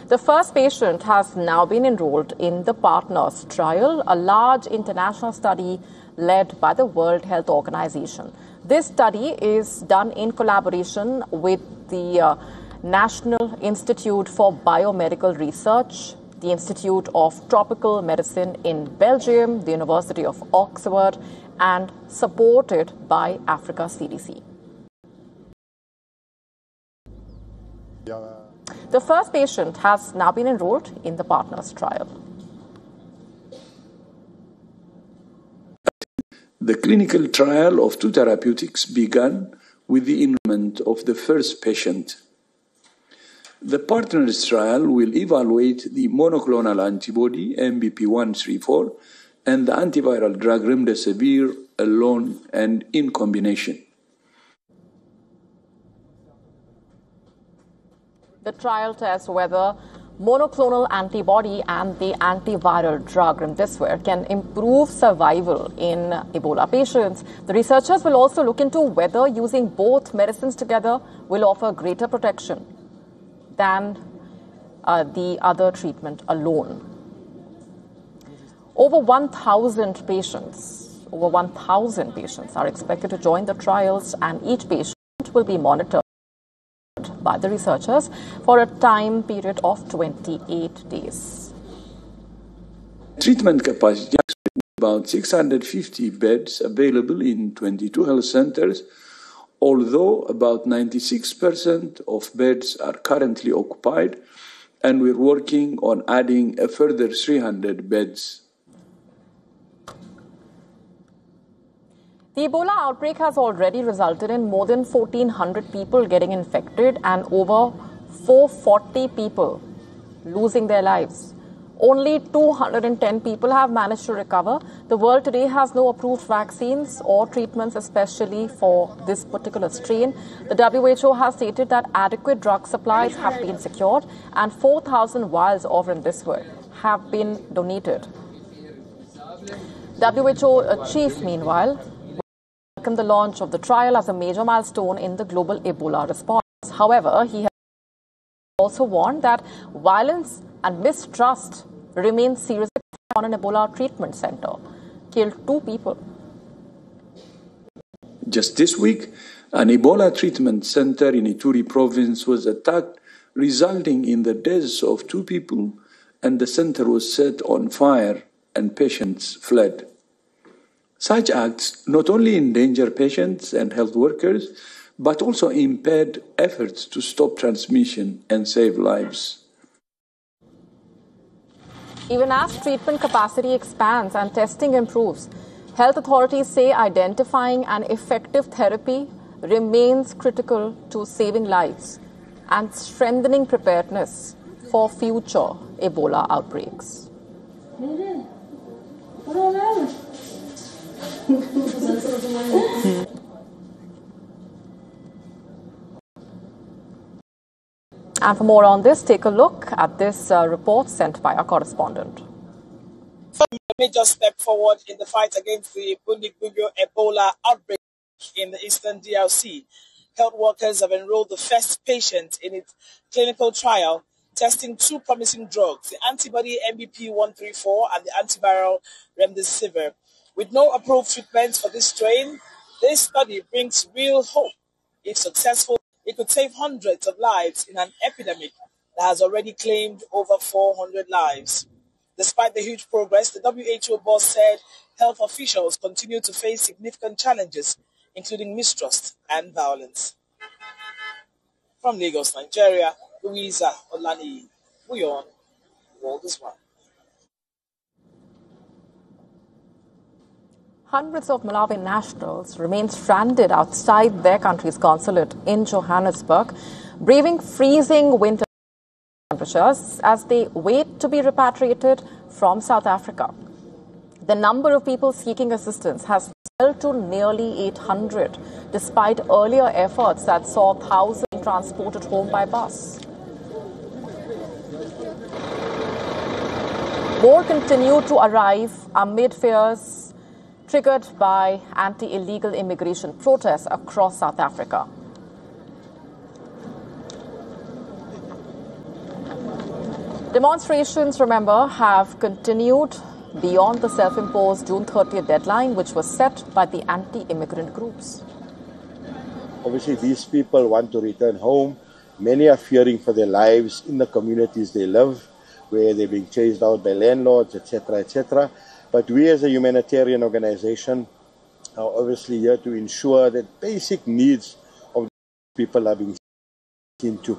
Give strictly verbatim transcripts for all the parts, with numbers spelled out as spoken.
The first patient has now been enrolled in the PARTNERS trial, a large international study led by the World Health Organization. This study is done in collaboration with the uh, National Institute for Biomedical Research, the Institute of Tropical Medicine in Belgium, the University of Oxford, and supported by Africa C D C. The first patient has now been enrolled in the PARTNERS trial. The clinical trial of two therapeutics began with the enrollment of the first patient. The PARTNERS trial will evaluate the monoclonal antibody M B P one three four and the antiviral drug remdesivir alone and in combination. The trial tests whether monoclonal antibody and the antiviral drug remdesivir can improve survival in Ebola patients. The researchers will also look into whether using both medicines together will offer greater protection than uh, the other treatment alone. Over one thousand patients, over one thousand patients are expected to join the trials, and each patient will be monitored by the researchers for a time period of twenty-eight days. Treatment capacity is about six hundred fifty beds available in twenty-two health centers, although about ninety-six percent of beds are currently occupied, and we're working on adding a further three hundred beds. The Ebola outbreak has already resulted in more than fourteen hundred people getting infected and over four hundred forty people losing their lives. Only two hundred ten people have managed to recover. The world today has no approved vaccines or treatments, especially for this particular strain. The W H O has stated that adequate drug supplies have been secured and four thousand vials of remdesivir have been donated. W H O chief, meanwhile, welcomed the launch of the trial as a major milestone in the global Ebola response. However, he has also warned that violence and mistrust remain serious on an Ebola treatment center, killed two people. Just this week, an Ebola treatment center in Ituri province was attacked, resulting in the deaths of two people, and the center was set on fire and patients fled. Such acts not only endanger patients and health workers, but also impede efforts to stop transmission and save lives. Even as treatment capacity expands and testing improves, health authorities say identifying an effective therapy remains critical to saving lives and strengthening preparedness for future Ebola outbreaks. And for more on this, take a look at this uh, report sent by our correspondent. A major step forward in the fight against the Bundibugyo Ebola outbreak in the eastern D R C. Health workers have enrolled the first patient in its clinical trial, testing two promising drugs, the antibody M B P one three four and the antiviral remdesivir. With no approved treatments for this strain, this study brings real hope. If successful, it could save hundreds of lives in an epidemic that has already claimed over four hundred lives. Despite the huge progress, the W H O boss said health officials continue to face significant challenges, including mistrust and violence. From Lagos, Nigeria, Louisa Olani, Buyon, World is One. Hundreds of Malawi nationals remain stranded outside their country's consulate in Johannesburg, braving freezing winter temperatures as they wait to be repatriated from South Africa. The number of people seeking assistance has fell to nearly eight hundred, despite earlier efforts that saw thousands transported home by bus. More continue to arrive amid fears triggered by anti-illegal immigration protests across South Africa. Demonstrations, remember, have continued beyond the self-imposed June thirtieth deadline, which was set by the anti-immigrant groups. Obviously, these people want to return home. Many are fearing for their lives in the communities they live, where they're being chased out by landlords, et cetera, et cetera. But we as a humanitarian organization are obviously here to ensure that basic needs of people are being seen to.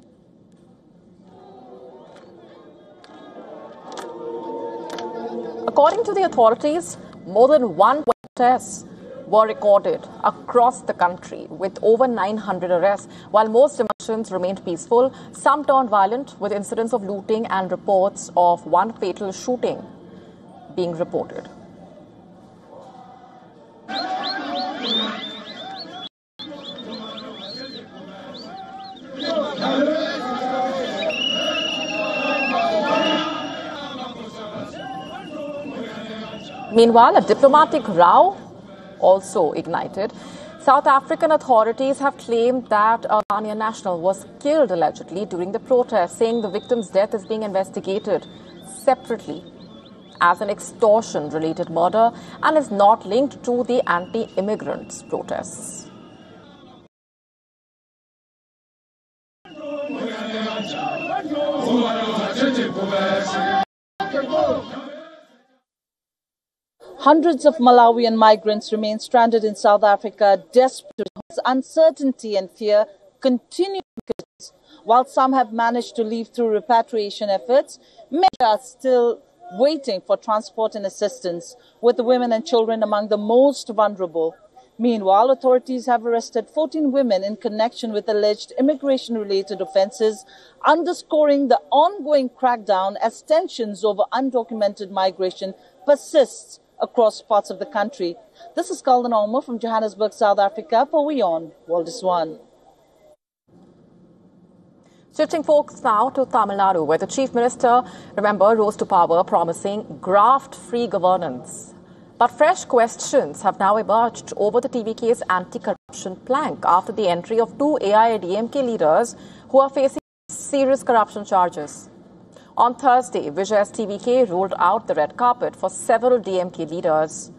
According to the authorities, more than one protests were recorded across the country, with over nine hundred arrests. While most demonstrations remained peaceful, some turned violent, with incidents of looting and reports of one fatal shooting being reported. Meanwhile, a diplomatic row also ignited. South African authorities have claimed that a Ghanaian national was killed allegedly during the protest, saying the victim's death is being investigated separately as an extortion-related murder and is not linked to the anti-immigrants protests. Hundreds of Malawian migrants remain stranded in South Africa, desperate as uncertainty and fear continue. While some have managed to leave through repatriation efforts, many are still waiting for transport and assistance, with the women and children among the most vulnerable. Meanwhile, authorities have arrested fourteen women in connection with alleged immigration-related offences, underscoring the ongoing crackdown as tensions over undocumented migration persists across parts of the country. This is Kalden Olmo from Johannesburg, South Africa for WION World is One. Switching focus now to Tamil Nadu, where the Chief Minister, remember, rose to power promising graft-free governance. But fresh questions have now emerged over the T V K's anti-corruption plank after the entry of two A I A D M K leaders who are facing serious corruption charges. On Thursday, Vijay's T V K rolled out the red carpet for several D M K leaders.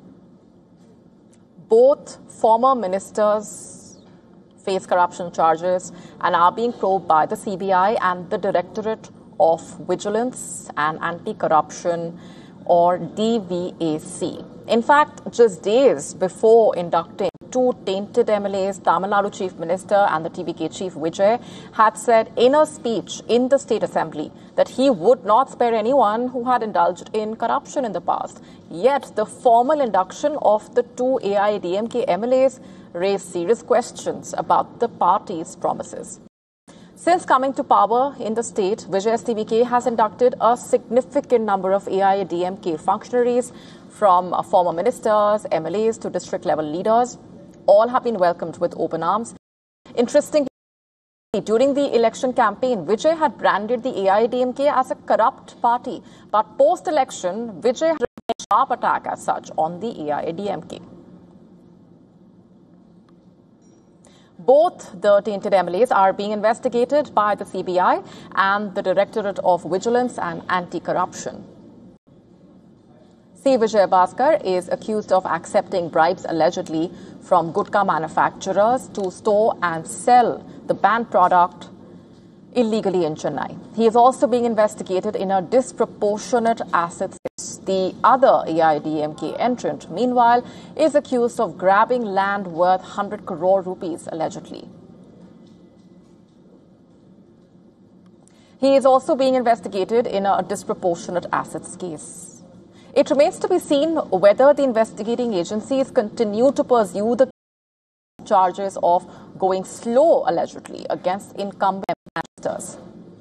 Both former ministers face corruption charges and are being probed by the C B I and the Directorate of Vigilance and Anti-Corruption, or D V A C. In fact, just days before inducting two tainted M L As, Tamil Nadu Chief Minister and the T V K Chief Vijay had said in a speech in the State Assembly that he would not spare anyone who had indulged in corruption in the past. Yet, the formal induction of the two A I A D M K M L As raised serious questions about the party's promises. Since coming to power in the state, Vijay's T V K has inducted a significant number of A I A D M K functionaries, from former ministers, M L As to district-level leaders. All have been welcomed with open arms. Interestingly, during the election campaign, Vijay had branded the A I A D M K as a corrupt party. But post-election, Vijay had a sharp attack as such on the A I A D M K. Both the tainted M L As are being investigated by the C B I and the Directorate of Vigilance and Anti-Corruption. C. Vijay Bhaskar is accused of accepting bribes allegedly from gutka manufacturers to store and sell the banned product illegally in Chennai. He is also being investigated in a disproportionate assets case. The other A I A D M K entrant, meanwhile, is accused of grabbing land worth one hundred crore rupees allegedly. He is also being investigated in a disproportionate assets case. It remains to be seen whether the investigating agencies continue to pursue the charges of going slow, allegedly, against incumbent ministers.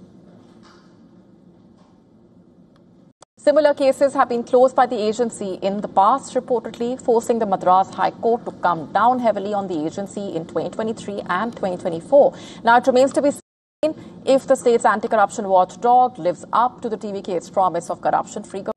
Similar cases have been closed by the agency in the past, reportedly forcing the Madras High Court to come down heavily on the agency in twenty twenty-three and twenty twenty-four. Now, it remains to be seen if the state's anti-corruption watchdog lives up to the T V K's promise of corruption-free governance.